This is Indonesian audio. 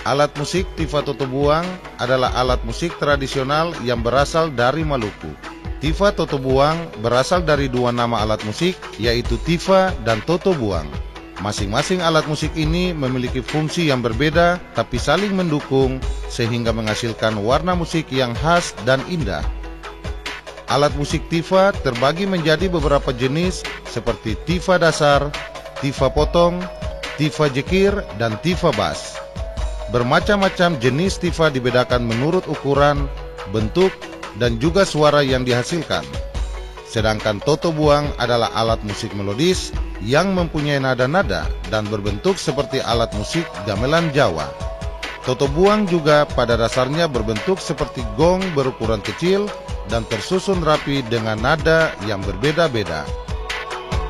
Alat musik tifa toto buang adalah alat musik tradisional yang berasal dari Maluku. Tifa toto buang berasal dari dua nama alat musik, yaitu tifa dan toto buang. Masing-masing alat musik ini memiliki fungsi yang berbeda tapi saling mendukung sehingga menghasilkan warna musik yang khas dan indah. Alat musik tifa terbagi menjadi beberapa jenis seperti tifa dasar, tifa potong, tifa jekir, dan tifa bass. Bermacam-macam jenis tifa dibedakan menurut ukuran, bentuk, dan juga suara yang dihasilkan. Sedangkan toto buang adalah alat musik melodis yang mempunyai nada-nada dan berbentuk seperti alat musik gamelan Jawa. Toto buang juga pada dasarnya berbentuk seperti gong berukuran kecil dan tersusun rapi dengan nada yang berbeda-beda.